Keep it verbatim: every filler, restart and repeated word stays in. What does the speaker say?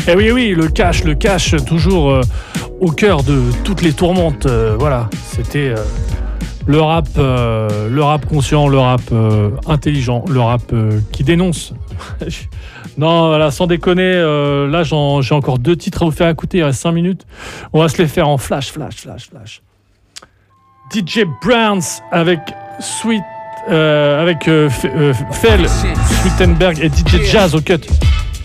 Eh oui, oui, le cash, le cash, toujours euh, au cœur de toutes les tourmentes. Euh, voilà, c'était euh, le rap, euh, le rap conscient, le rap euh, intelligent, le rap euh, qui dénonce. Non, voilà, sans déconner, euh, là j'en, j'ai encore deux titres à vous faire écouter, il reste cinq minutes. On va se les faire en flash, flash, flash, flash. D J Browns avec Sweet, euh, avec euh, F- euh, Fel, Sweetenberg et D J Jazz au cut.